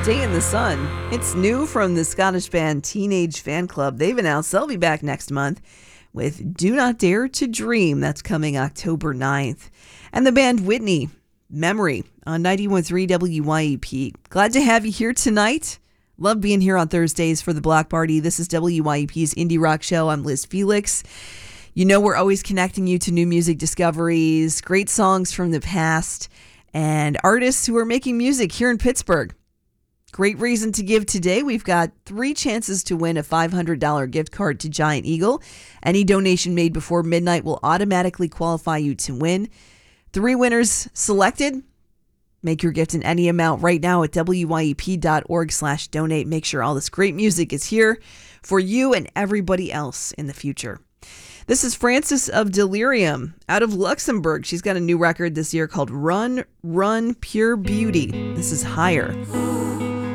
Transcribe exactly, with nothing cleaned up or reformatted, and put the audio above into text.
Day in the Sun. It's new from the Scottish band Teenage Fan Club. They've announced they'll be back next month with Do Not Dare to Dream. That's coming October ninth. And the band Whitney, Memory, on ninety-one point three W Y E P. Glad to have you here tonight. Love being here on Thursdays for the Block Party. This is W Y E P's Indie Rock Show. I'm Liz Felix. You know we're always connecting you to new music discoveries, great songs from the past, and artists who are making music here in Pittsburgh. Great reason to give today. We've got three chances to win a five hundred dollars gift card to Giant Eagle. Any donation made before midnight will automatically qualify you to win. Three winners selected. Make your gift in any amount right now at W Y E P dot org slash donate. Make sure all this great music is here for you and everybody else in the future. This is Frances of Delirium out of Luxembourg. She's got a new record this year called Run, Run, Pure Beauty. This is Higher.